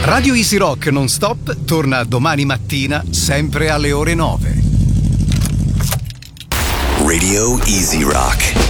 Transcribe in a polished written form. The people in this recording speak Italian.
Radio Easy Rock non stop torna domani mattina sempre alle ore 9. Radio Easy Rock.